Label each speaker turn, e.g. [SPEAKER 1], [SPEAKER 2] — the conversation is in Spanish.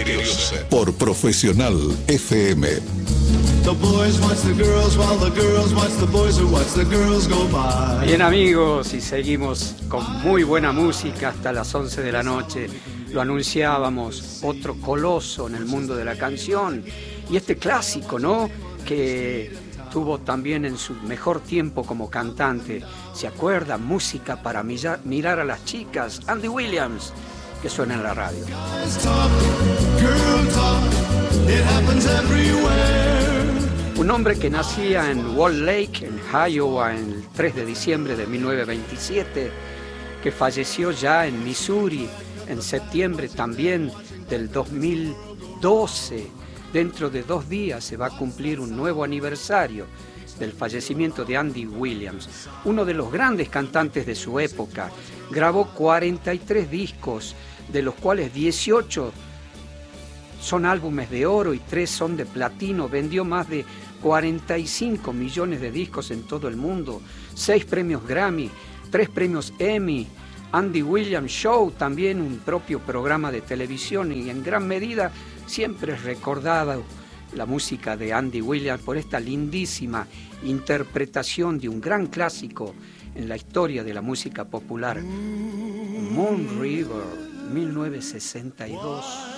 [SPEAKER 1] Misterios por Profesional FM.
[SPEAKER 2] The boys watch the girls while the girls watch the boys who watch the girls go by.
[SPEAKER 3] Bien, amigos, y seguimos con muy buena música hasta las 11 de la noche. Lo anunciábamos, otro coloso en el mundo de la canción. Y este clásico, ¿no? Que tuvo también en su mejor tiempo como cantante. ¿Se acuerda? Música para mirar a las chicas. Andy Williams, que suena en la radio. Un hombre que nacía en Wall Lake, en Iowa, el 3 de diciembre de 1927, que falleció ya en Missouri en septiembre también del 2012. Dentro de 2 días se va a cumplir un nuevo aniversario del fallecimiento de Andy Williams, uno de los grandes cantantes de su época. Grabó 43 discos, de los cuales 18 son álbumes de oro y 3 son de platino. Vendió más de 45 millones de discos en todo el mundo, 6 premios Grammy, 3 premios Emmy, Andy Williams Show, también un propio programa de televisión, y en gran medida siempre es recordada la música de Andy Williams por esta lindísima interpretación de un gran clásico en la historia de la música popular, Moon River, 1962.